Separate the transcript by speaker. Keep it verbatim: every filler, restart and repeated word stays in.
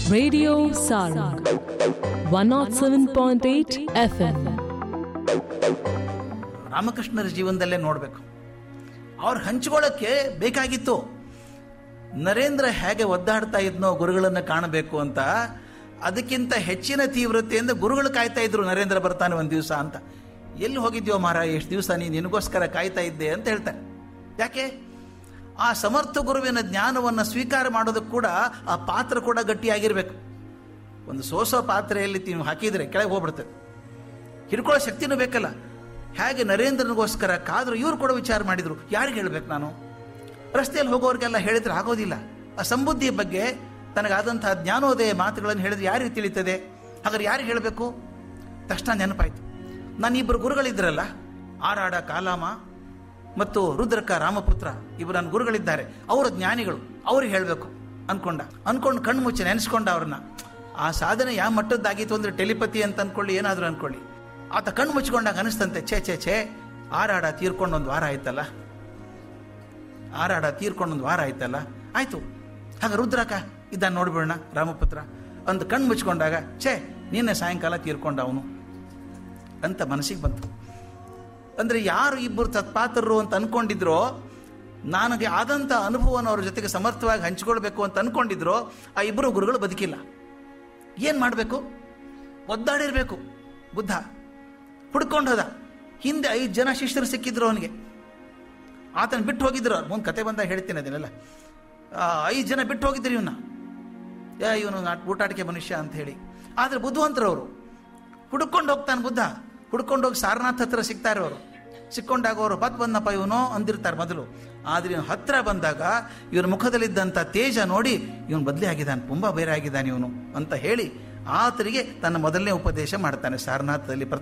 Speaker 1: Radio Sarang one oh seven point eight F M.
Speaker 2: ರಾಮಕೃಷ್ಣರ ಜೀವನದಲ್ಲೇ ನೋಡಬೇಕು. ಅವ್ರು ಹಂಚ್ಕೊಳ್ಳೋಕ್ಕೆ ಬೇಕಾಗಿತ್ತು. ನರೇಂದ್ರ ಹೇಗೆ ಒದ್ದಾಡ್ತಾ ಇದ್ನೋ ಗುರುಗಳನ್ನು ಕಾಣಬೇಕು ಅಂತ, ಅದಕ್ಕಿಂತ ಹೆಚ್ಚಿನ ತೀವ್ರತೆಯಿಂದ ಗುರುಗಳು ಕಾಯ್ತಾ ಇದ್ರು ನರೇಂದ್ರ ಬರ್ತಾನೆ ಒಂದು ದಿವಸ ಅಂತ. ಎಲ್ಲಿ ಹೋಗಿದ್ಯೋ ಮಹಾರಾಯ, ಎಷ್ಟು ದಿವಸ ನೀನು ನಿನಗೋಸ್ಕರ ಕಾಯ್ತಾ ಇದ್ದೆ ಅಂತ ಹೇಳ್ತಾರೆ. ಯಾಕೆ? ಆ ಸಮರ್ಥ ಗುರುವಿನ ಜ್ಞಾನವನ್ನು ಸ್ವೀಕಾರ ಮಾಡೋದಕ್ಕೆ ಕೂಡ ಆ ಪಾತ್ರ ಕೂಡ ಗಟ್ಟಿಯಾಗಿರ್ಬೇಕು. ಒಂದು ಸೋಸೋ ಪಾತ್ರೆಯಲ್ಲಿ ನೀವು ಹಾಕಿದರೆ ಕೆಳಗೆ ಹೋಗ್ಬಿಡ್ತದೆ, ಹಿಡ್ಕೊಳ್ಳೋ ಶಕ್ತಿನೂ ಬೇಕಲ್ಲ. ಹೇಗೆ ನರೇಂದ್ರನಿಗೋಸ್ಕರ ಕಾದ್ರು ಇವ್ರು ಕೂಡ ವಿಚಾರ ಮಾಡಿದರು, ಯಾರಿಗೆ ಹೇಳಬೇಕು ನಾನು? ರಸ್ತೆಯಲ್ಲಿ ಹೋಗೋರಿಗೆಲ್ಲ ಹೇಳಿದ್ರೆ ಆಗೋದಿಲ್ಲ. ಆ ಸಂಬುದ್ಧಿಯ ಬಗ್ಗೆ ತನಗಾದಂತಹ ಜ್ಞಾನೋದಯ ಮಾತುಗಳನ್ನು ಹೇಳಿದ್ರೆ ಯಾರಿಗೆ ತಿಳಿತದೆ? ಹಾಗಾದ್ರೆ ಯಾರಿಗೆ ಹೇಳಬೇಕು? ತಕ್ಷಣ ನೆನಪಾಯ್ತು, ನಾನಿಬ್ಬರು ಗುರುಗಳಿದ್ರಲ್ಲ, ಆರಾಡ ಕಾಲಾಮ ಮತ್ತು ರುದ್ರಕ ರಾಮಪುತ್ರ, ಇಬ್ಬರು ನನ್ನ ಗುರುಗಳಿದ್ದಾರೆ, ಅವರ ಜ್ಞಾನಿಗಳು, ಅವ್ರಿಗೆ ಹೇಳಬೇಕು ಅನ್ಕೊಂಡ. ಅನ್ಕೊಂಡು ಕಣ್ಣು ಮುಚ್ಚಿ ನೆನೆಸ್ಕೊಂಡ ಅವ್ರನ್ನ. ಆ ಸಾಧನೆ ಯಾವ ಮಟ್ಟದ್ದಾಗಿತ್ತು ಅಂದರೆ ಟೆಲಿಪತಿ ಅಂತ ಅನ್ಕೊಳ್ಳಿ, ಏನಾದರೂ ಅನ್ಕೊಳ್ಳಿ. ಆತ ಕಣ್ಣು ಮುಚ್ಕೊಂಡಾಗ ಅನಿಸ್ತಂತೆ, ಛೇ ಛೇ ಛೇ ಆರಾಡ ತೀರ್ಕೊಂಡು ಒಂದು ವಾರ ಆಯ್ತಲ್ಲ, ಆರಾಡ ತೀರ್ಕೊಂಡು ಒಂದು ವಾರ ಆಯ್ತಲ್ಲ, ಆಯ್ತು ಹಾಗೆ ರುದ್ರಕ ಇದನ್ನು ನೋಡ್ಬಿಡೋಣ ರಾಮಪುತ್ರ ಅಂತ ಕಣ್ಣು ಮುಚ್ಕೊಂಡಾಗ, ಛೇ ನಿನ್ನೆ ಸಾಯಂಕಾಲ ತೀರ್ಕೊಂಡ ಅವನು ಅಂತ ಮನಸ್ಸಿಗೆ ಬಂತು. ಅಂದರೆ ಯಾರು ಇಬ್ಬರು ತತ್ಪಾತ್ರರು ಅಂತ ಅಂದ್ಕೊಂಡಿದ್ರೋ, ನನಗೆ ಆದಂಥ ಅನುಭವನ ಅವ್ರ ಜೊತೆಗೆ ಸಮರ್ಥವಾಗಿ ಹಂಚಿಕೊಳ್ಬೇಕು ಅಂತ ಅಂದ್ಕೊಂಡಿದ್ರೋ, ಆ ಇಬ್ಬರು ಗುರುಗಳು ಬದುಕಿಲ್ಲ. ಏನು ಮಾಡಬೇಕು? ಒದ್ದಾಡಿರಬೇಕು. ಬುದ್ಧ ಹುಡ್ಕೊಂಡು ಹೋದ. ಹಿಂದೆ ಐದು ಜನ ಶಿಷ್ಯರು ಸಿಕ್ಕಿದ್ರು ಅವನಿಗೆ, ಆತನ ಬಿಟ್ಟು ಹೋಗಿದ್ರು. ಅವ್ರು ಮುಂದೆ ಕತೆ ಬಂದಾಗ ಹೇಳ್ತೀನಿ ಅದನ್ನೆಲ್ಲ. ಐದು ಜನ ಬಿಟ್ಟು ಹೋಗಿದ್ರು ಇವನ್ನ, ಯಾ ಇವನು ಊಟಾಟಿಕೆ ಮನುಷ್ಯ ಅಂತ ಹೇಳಿ. ಆದರೆ ಬುದ್ಧಿವಂತರವರು ಹುಡ್ಕೊಂಡು ಹೋಗ್ತಾನೆ ಬುದ್ಧ. ಹುಡ್ಕೊಂಡು ಹೋಗಿ ಸಾರನಾಥ್ ಹತ್ರ ಸಿಗ್ತಾರೆ ಅವರು. ಸಿಕ್ಕೊಂಡಾಗ ಅವರು ಪತ್ ಬಂದಪ್ಪ ಇವನು ಅಂದಿರ್ತಾರೆ ಮೊದಲು. ಆದರೆ ಇವನು ಹತ್ರ ಬಂದಾಗ ಇವನ ಮುಖದಲ್ಲಿದ್ದಂಥ ತೇಜ ನೋಡಿ ಇವನು ಬದಲೇ ಆಗಿದ್ದಾನೆ, ತುಂಬ ಬೇರೆ ಆಗಿದ್ದಾನೆ ಇವನು ಅಂತ ಹೇಳಿ ಆತರಿಗೆ ತನ್ನ ಮೊದಲನೇ ಉಪದೇಶ ಮಾಡ್ತಾನೆ ಸಾರನಾಥದಲ್ಲಿ.